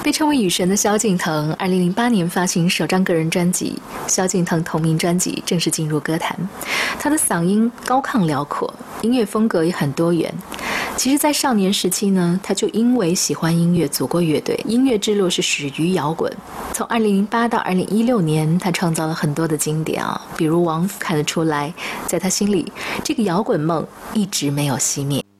被称为雨神的萧敬腾，2008年发行首张个人专辑，萧敬腾同名专辑正式进入歌坛。他的嗓音高亢辽阔，音乐风格也很多元。其实在少年时期呢，他就因为喜欢音乐组过乐队，音乐之路是始于摇滚。从2008到2016年，他创造了很多的经典比如王府看得出来，在他心里这个摇滚梦一直没有熄灭。